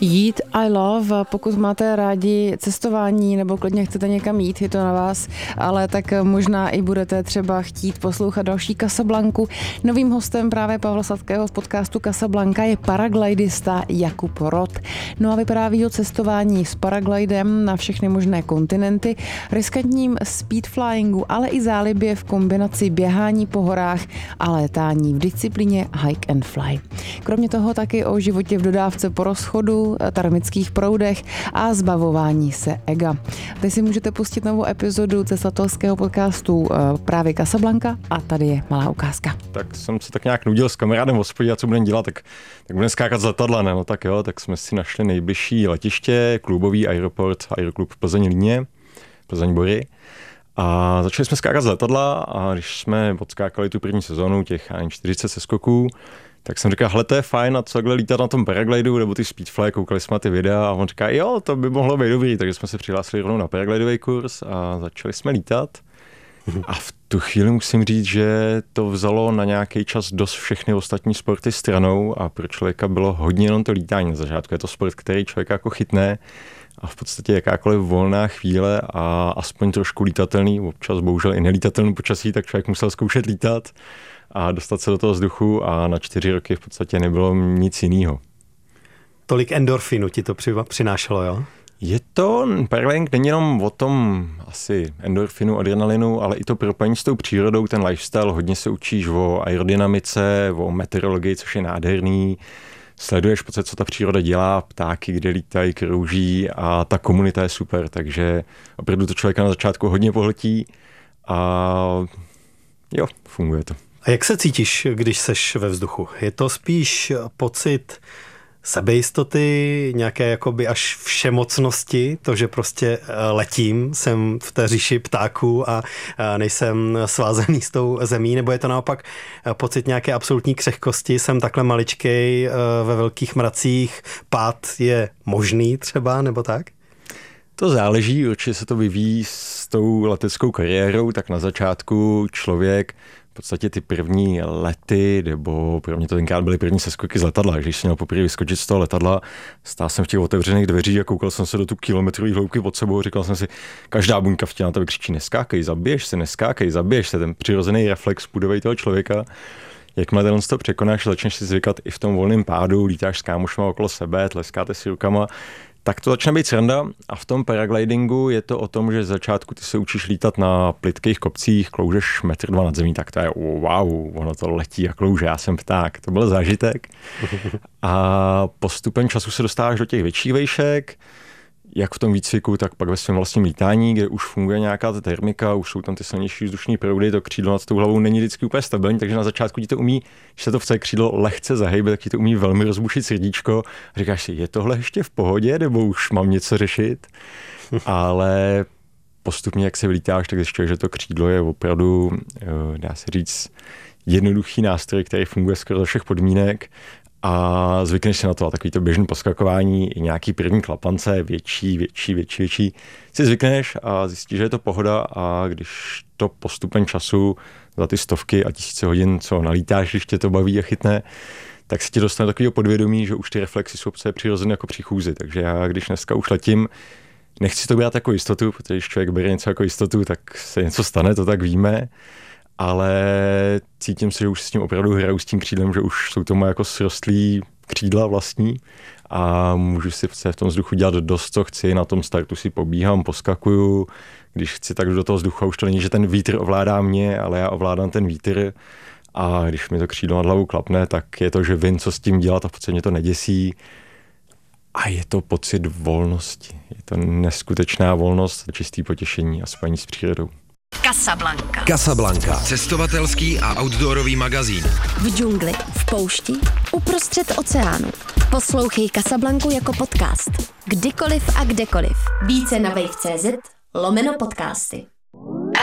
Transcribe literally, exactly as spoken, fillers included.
Jít I love, pokud máte rádi cestování nebo klidně chcete někam jít, je to na vás, ale tak možná i budete třeba chtít poslouchat další Casablanku. Novým hostem právě Pavla Sladkého z podcastu Casablanca je paraglidista Jakub Rott. No a vypráví o cestování s paraglidem na všechny možné kontinenty, riskantním speedflyingu, ale i zálibě v kombinaci běhání po horách a létání v disciplíně hike and fly. Kromě toho taky o životě v dodávce po rozchodu, tarmických proudech a zbavování se ega. Teď si můžete pustit novou epizodu cestovatelského podcastu právě Casablanca a tady je malá ukázka. Tak jsem se tak nějak nudil s kamarádem v hospodě a co budeme dělat, tak, tak budeme skákat z letadla, ne? No tak jo, tak jsme si našli nejbližší letiště, klubový aeroport, aeroklub Plzeň-Líně, Plzeň-Bory. A začali jsme skákat z letadla a když jsme odskákali tu první sezónu, těch čtyřicet seskoků, tak jsem říkal, hele, to je fajn, a co takhle lítat na tom paraglidu nebo ty speedfly, koukali jsme na ty videa a on říká, jo, to by mohlo být dobrý, takže jsme se přihlásili rovnou na paraglidový kurz a začali jsme lítat. A v tu chvíli musím říct, že to vzalo na nějaký čas dost všechny ostatní sporty stranou a pro člověka bylo hodně jenom to lítání na začátku. Je to sport, který člověka jako chytne a v podstatě jakákoliv volná chvíle a aspoň trošku lítatelný, občas bohužel i nelítatelný počasí, tak člověk musel zkoušet lítat a dostat se do toho vzduchu a na čtyři roky v podstatě nebylo nic jiného. Tolik endorfinu ti to přinášelo, jo? Je to, paragliding není jenom o tom asi endorfinu, adrenalinu, ale i to propojení s tou přírodou, ten lifestyle, hodně se učíš o aerodynamice, o meteorologii, což je nádherný. Sleduješ v podstatě, co ta příroda dělá, ptáky, kde lítají, krouží a ta komunita je super, takže opravdu to člověka na začátku hodně pohltí a jo, funguje to. A jak se cítíš, když seš ve vzduchu? Je to spíš pocit sebejistoty, nějaké jakoby až všemocnosti, to, že prostě letím, jsem v té říši ptáků a nejsem svázaný s tou zemí, nebo je to naopak pocit nějaké absolutní křehkosti, jsem takhle maličkej ve velkých mracích, pád je možný třeba, nebo tak? To záleží, určitě se to vyvíjí s tou leteckou kariérou, tak na začátku člověk v podstatě ty první lety, nebo pro mě to tenkrát byly první seskoky z letadla. Když jsem měl poprvé vyskočit z toho letadla, stál jsem v těch otevřených dveřích a koukal jsem se do tu kilometrový hloubky pod sebou a říkal jsem si, každá buňka v těle na tebe křičí, neskákej, zabiješ se, neskákej, zabiješ se, ten přirozený reflex půdovej toho člověka. Jakmile tenhle to překonáš, začneš si zvykat i v tom volném pádu, lítáš s kámošma okolo sebe, tleskáte si rukama, tak to začne být sranda a v tom paraglidingu je to o tom, že z začátku ty se učíš lítat na plytkých kopcích, kloužeš metr dva nad zemí, tak to je wow, ono to letí a klouže, já jsem pták, to byl zážitek. A postupem času se dostáváš do těch větších vejšek, jak v tom výcviku, tak pak ve svém vlastním lítání, kde už funguje nějaká ta termika, už jsou tam ty silnější vzdušní proudy, to křídlo nad tou hlavou není vždycky úplně stabilní, takže na začátku ti to umí, když se to v celé křídlo lehce zahejbe, tak ti to umí velmi rozbušit srdíčko. A říkáš si, je tohle ještě v pohodě, nebo už mám něco řešit? Ale postupně, jak se vylítáš, tak zjišťuješ, že to křídlo je opravdu, dá se říct, jednoduchý nástroj, který funguje skoro za všech podmínek. A zvykneš si na to, a takový to běžné poskakování, i nějaký první klapance, větší, větší, větší, větší, si zvykneš a zjistíš, že je to pohoda a když to postupem času za ty stovky a tisíce hodin, co nalítáš, když tě to baví a chytne, tak se ti dostane takového podvědomí, že už ty reflexy jsou přirozené jako při chůzi. Takže já, když dneska už letím, nechci to brát jako jistotu, protože když člověk bere něco jako jistotu, tak se něco stane, to tak víme. Ale cítím se, že už s tím opravdu hraju s tím křídlem, že už jsou to moje jako srostlý křídla vlastní a můžu si v tom vzduchu dělat dost, co chci. Na tom startu si pobíhám, poskakuju, když chci, tak do toho vzduchu a už to není, že ten vítr ovládá mě, ale já ovládám ten vítr a když mi to křídlo nad hlavou klapne, tak je to, že vím, co s tím dělat a v podstatě mě to neděsí. A je to pocit volnosti. Je to neskutečná volnost, čistý potěšení a spojení s přírodou. Casablanca. Casablanca. Cestovatelský a outdoorový magazín. V džungli, v poušti, uprostřed oceánu. Poslouchej Casablancu jako podcast. Kdykoliv a kdekoliv. Více na wave tečka cz lomeno podcasty.